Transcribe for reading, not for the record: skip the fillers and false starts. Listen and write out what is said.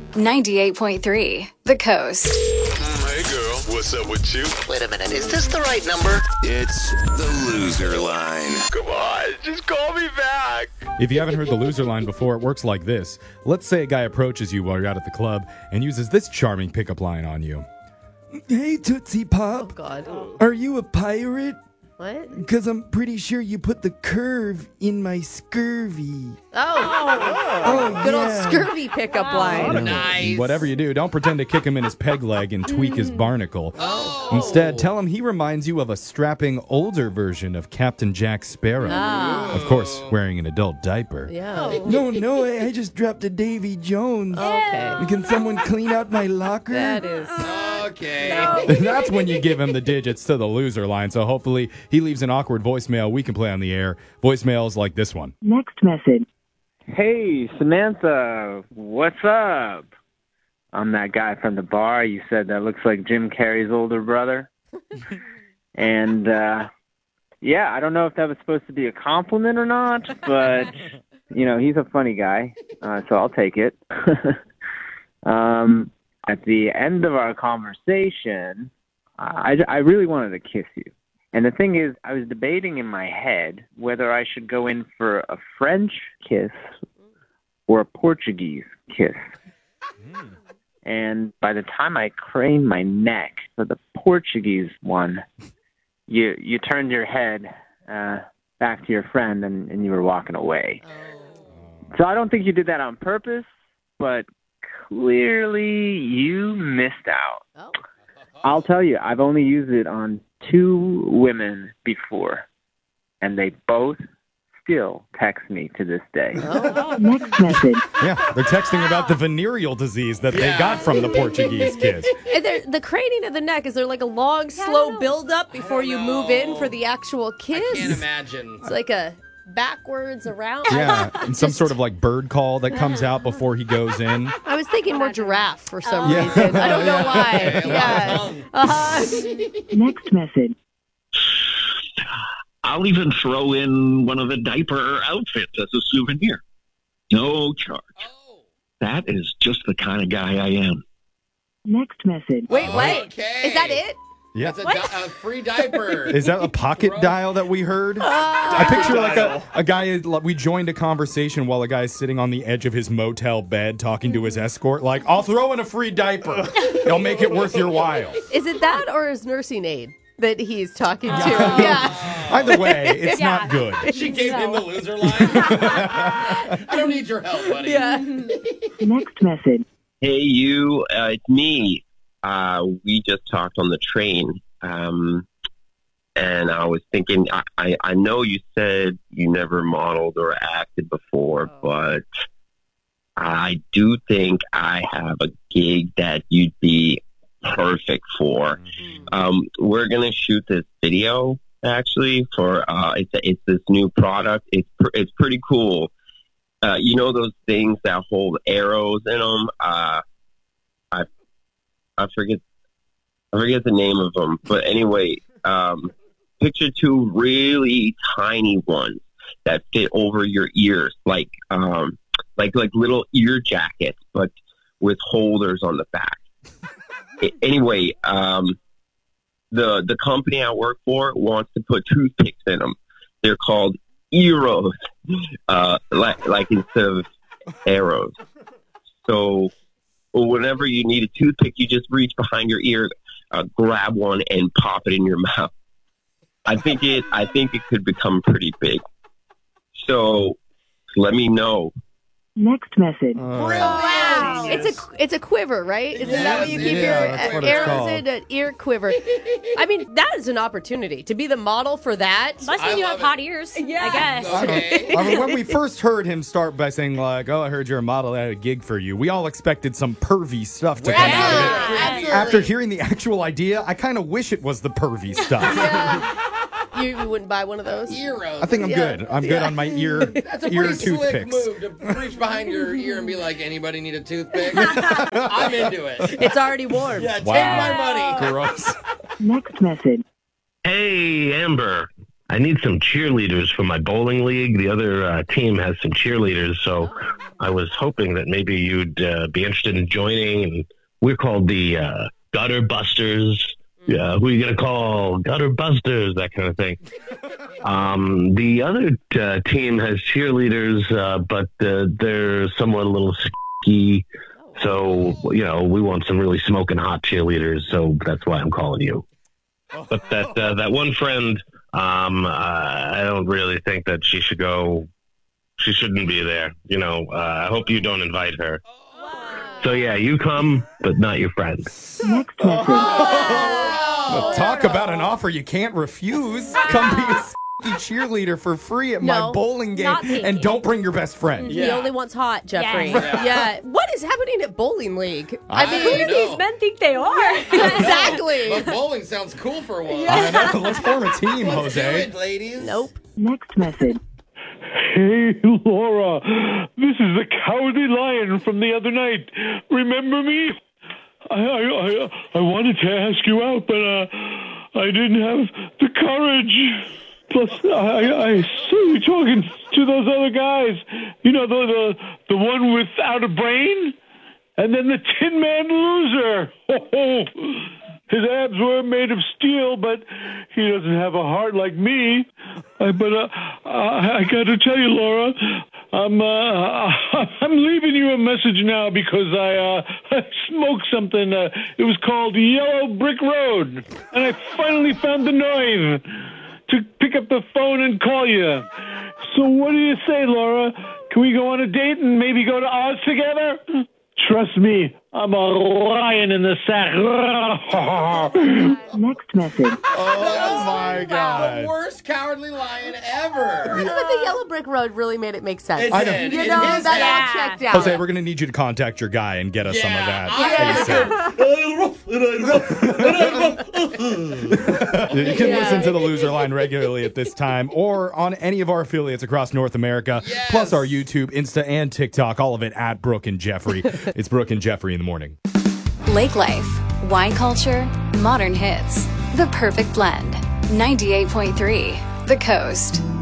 98.3 The Coast. Hey girl, what's up with you? Wait a minute, is this the right number? It's the loser line. Come on, just call me back. If you haven't heard the loser line before, it works like this. Let's say a guy approaches you while you're out at the club and uses this charming pickup line on you. Hey, Tootsie Pop. Oh, God. Are you a pirate? What? Because I'm pretty sure you put the curve in my scurvy. Good old scurvy pickup line. Nice. Whatever you do, don't pretend to kick him in his peg leg and tweak his barnacle. Instead, tell him he reminds you of a strapping older version of Captain Jack Sparrow. Of course, wearing an adult diaper. Yeah. No, I just dropped a Davy Jones. Okay. Can someone clean out my locker? That is. Okay. That's when you give him the digits to the loser line. So hopefully he leaves an awkward voicemail we can play on the air. Voicemails like this one. Next message. Hey, Samantha, what's up? I'm that guy from the bar you said that looks like Jim Carrey's older brother. And, yeah, I don't know if that was supposed to be a compliment or not, but, you know, he's a funny guy, so I'll take it. At the end of our conversation, I really wanted to kiss you. And the thing is, I was debating in my head whether I should go in for a French kiss or a Portuguese kiss. And by the time I craned my neck for the Portuguese one, you turned your head back to your friend and you were walking away. So I don't think you did that on purpose, but clearly you missed out. Oh. I'll tell you, I've only used it on 2 women before, and they both still text me to this day. Next message. Yeah, they're texting about the venereal disease that they got from the Portuguese kiss. And the craning of the neck, is there like a long, slow build-up before you move in for the actual kiss? I can't imagine. It's like a backwards around. Yeah, and some sort of like bird call that comes out before he goes in. I was thinking more giraffe for some Yeah. reason. I don't know why. Yeah. Next message. I'll even throw in one of the diaper outfits as a souvenir. No charge. That is just the kind of guy I am. Next message. Wait. Okay. Is that it? Yeah. That's a free diaper. Is that a pocket dial that we heard? I picture like a guy, we joined a conversation while a guy is sitting on the edge of his motel bed talking to his escort, like, I'll throw in a free diaper. It'll make it worth your while. Is it that or his nursing aide that he's talking to? Yeah. Either way, it's not good. She gave him the loser line. I don't need your help, buddy. Yeah. Next message. Hey, you, it's me. We just talked on the train, and I was thinking, I know you said you never modeled or acted before, but I do think I have a gig that you'd be perfect for. We're going to shoot this video, actually, for it's this new product. It's pretty cool. You know those things that hold arrows in them? I forget the name of them, but anyway, picture 2 really tiny ones that fit over your ears, like little ear jackets, but with holders on the back. Anyway, the company I work for wants to put toothpicks in them. They're called eros, like instead of arrows. So whenever you need a toothpick, you just reach behind your ear, grab one, and pop it in your mouth. I think it could become pretty big. So let me know. Next message. Wow. It's a quiver, right? Isn't that what you keep your that's what it's arrows called. in? An ear quiver. I mean, that is an opportunity to be the model for that. Must mean you have hot ears, I guess. Okay. I mean, when we first heard him start by saying, like, oh, I heard you're a model, I had a gig for you, we all expected some pervy stuff to come out of it. Absolutely. After hearing the actual idea, I kind of wish it was the pervy stuff. You wouldn't buy one of those? Eros. I think I'm good. I'm good on my ear That's a ear pretty slick toothpicks. move to reach behind your ear and be like, anybody need a toothpick? I'm into it. It's already warm. Yeah, take Wow. my money. Gross. Next message. Hey, Amber. I need some cheerleaders for my bowling league. The other team has some cheerleaders, so I was hoping that maybe you'd be interested in joining. And we're called the Gutter Busters. Who are you going to call? Gutter Busters, that kind of thing. The other team has cheerleaders, but they're somewhat a little ski. So, we want some really smoking hot cheerleaders, so that's why I'm calling you. But that one friend, I don't really think that she should go. She shouldn't be there. I hope you don't invite her. So, yeah, you come, but not your friend. Next message. Well, talk about an offer you can't refuse. Come be a cheerleader for free at my bowling game, and don't bring your best friend. He only wants hot, Jeffrey. Yes. Yeah. What is happening at bowling league? Who do these men think they are? Exactly. But bowling sounds cool for a while. I know. Let's form a team, Let's do Jose. it, ladies. Nope. Next message. Hey, Laura. This is the Cowardly Lion from the other night. Remember me? I wanted to ask you out, but I didn't have the courage. Plus, I saw you talking to those other guys. The one without a brain? And then the Tin Man Loser. His abs were made of steel, but he doesn't have a heart like me. I got to tell you, Laura, I'm leaving you a message now because I smoked something. It was called Yellow Brick Road, and I finally found the nerve to pick up the phone and call you. So what do you say, Laura? Can we go on a date and maybe go to Oz together? Trust me, I'm a lion in the sack. Next message. Oh, my God. The worst Cowardly Lion ever. But the Yellow Brick Road really made it make sense. It did. You In know, his that head. all checked out. Jose, we're going to need you to contact your guy and get us some of that. You can listen to the Loser Line regularly at this time or on any of our affiliates across North America, plus our YouTube, Insta, and TikTok, all of it at Brooke and Jeffrey. It's Brooke and Jeffrey in the morning. Lake life, wine culture, modern hits. The perfect blend. 98.3 The Coast.